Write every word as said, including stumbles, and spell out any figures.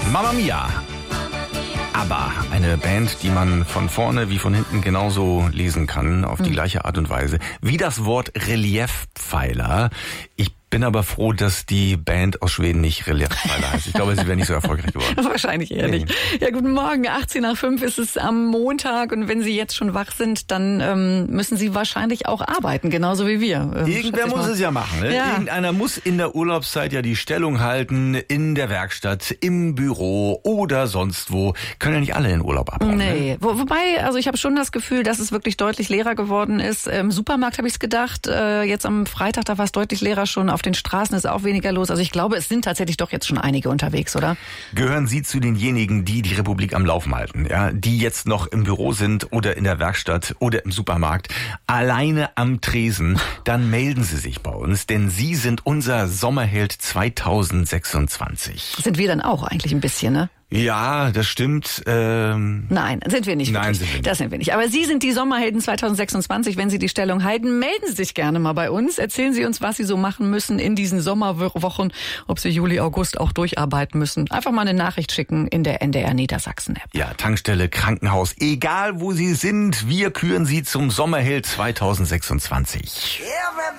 Mamma Mia. ABBA, eine Band, die man von vorne wie von hinten genauso lesen kann, auf die mhm. gleiche Art und Weise, wie das Wort Reliefpfeiler. Ich bin aber froh, dass die Band aus Schweden nicht Reliefpfeiler heißt. Ich glaube, sie wäre nicht so erfolgreich geworden. Wahrscheinlich eher nicht. Ja, guten Morgen. achtzehn nach fünf ist es am Montag und wenn Sie jetzt schon wach sind, dann ähm, müssen Sie wahrscheinlich auch arbeiten, genauso wie wir. Ähm, Irgendwer muss es ja machen. Ne? Ja. Irgendeiner muss in der Urlaubszeit ja die Stellung halten, in der Werkstatt, im Büro oder sonst wo. Können ja nicht alle in Urlaub abhauen. Nee. Ne? Wo, wobei, also ich habe schon das Gefühl, dass es wirklich deutlich leerer geworden ist. Im Supermarkt habe ich es gedacht. Äh, jetzt am Freitag, da war es deutlich leerer schon. Auf den Straßen ist auch weniger los. Also ich glaube, es sind tatsächlich doch jetzt schon einige unterwegs, oder? Gehören Sie zu denjenigen, die die Republik am Laufen halten, ja, die jetzt noch im Büro sind oder in der Werkstatt oder im Supermarkt, alleine am Tresen, dann melden Sie sich bei uns, denn Sie sind unser Sommerheld zweitausendsechsundzwanzig. Sind wir dann auch eigentlich ein bisschen, ne? Ja, das stimmt. Ähm Nein, sind wir nicht. Nein, sind wir nicht. Das sind wir nicht. Aber Sie sind die Sommerhelden zweitausendsechsundzwanzig. Wenn Sie die Stellung halten, melden Sie sich gerne mal bei uns. Erzählen Sie uns, was Sie so machen müssen in diesen Sommerwochen, ob Sie Juli, August auch durcharbeiten müssen. Einfach mal eine Nachricht schicken in der N D R Niedersachsen-App. Ja, Tankstelle, Krankenhaus, egal wo Sie sind, wir küren Sie zum Sommerheld zweitausendsechsundzwanzig.